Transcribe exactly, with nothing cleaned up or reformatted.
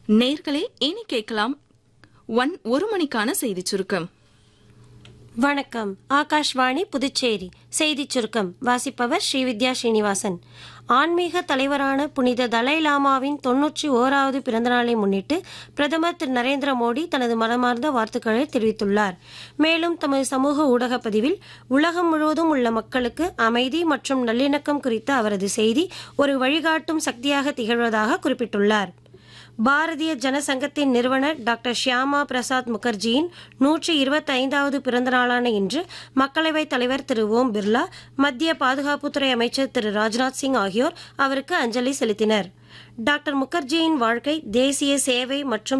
நேர்களே, இனி கேட்கலாம் ஒன் ஒரு மணிக்கான செய்தி சுருக்கம். வணக்கம். ஆகாஷ்வாணி புதுச்சேரி செய்திச் சுருக்கம் வாசிப்பவர் ஸ்ரீவித்யா ஸ்ரீனிவாசன். ஆன்மீக தலைவரான புனித தலை லாமாவின் தொன்னூற்றி ஓராவது பிறந்தநாளை முன்னிட்டு பிரதமர் திரு நரேந்திர மோடி தனது மனமார்ந்த வாழ்த்துக்களை தெரிவித்துள்ளார். மேலும் தமது சமூக ஊடக பதிவில் உலகம் முழுவதும் உள்ள மக்களுக்கு அமைதி மற்றும் நல்லிணக்கம் குறித்த அவரது செய்தி ஒரு வழிகாட்டும் சக்தியாக திகழ்வதாக குறிப்பிட்டுள்ளார். பாரதிய ஜனசங்கத்தின் நிறுவனர் டாக்டர் ஷியாமா பிரசாத் முகர்ஜியின் நூற்றி இருபத்தி ஐந்தாவது பிறந்த நாளான இன்று மக்களவைத் தலைவர் திரு ஓம் பிர்லா, மத்திய பாதுகாப்புத்துறை அமைச்சர் திரு ராஜ்நாத் சிங் ஆகியோர் அவருக்கு அஞ்சலி செலுத்தினர். டாக்டர் முகர்ஜியின் வாழ்க்கை தேசிய சேவை மற்றும்